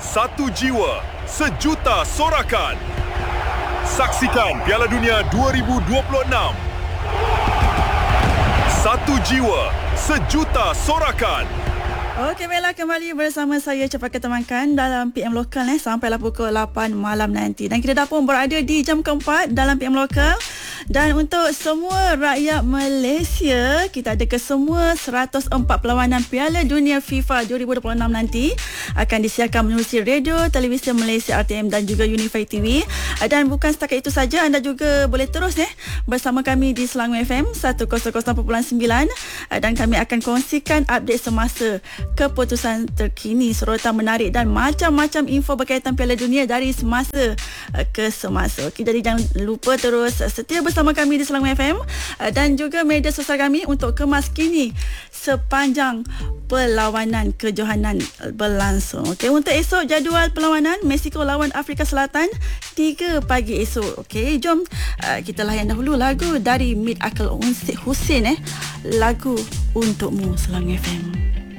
satu jiwa, sejuta sorakan. Saksikan Piala Dunia 2026. Satu jiwa, sejuta sorakan. Okey, baiklah, kembali bersama saya Cempaka Temankan dalam PM Lokal sampailah pukul 8 malam nanti. Dan kita dah pun berada di jam keempat dalam PM Lokal. Dan untuk semua rakyat Malaysia, kita ada kesemua 104 perlawanan Piala Dunia FIFA 2026 nanti akan disiarkan menerusi radio, televisi Malaysia RTM dan juga Unify TV. Dan bukan setakat itu saja, anda juga boleh terus bersama kami di Selangor FM 100.9 dan kami akan kongsikan update semasa, keputusan terkini, sorotan menarik dan macam-macam info berkaitan Piala Dunia dari semasa ke semasa. Okay, jadi jangan lupa terus setia bersama kami di Selangor FM dan juga media sosial kami untuk kemaskini sepanjang perlawanan kejohanan berlangsung. Okey, untuk esok jadual perlawanan Mexico lawan Afrika Selatan 3 pagi esok. Okey, jom kita layan dahulu lagu dari Mid Akal Hussein, lagu Untukmu, Selangor FM.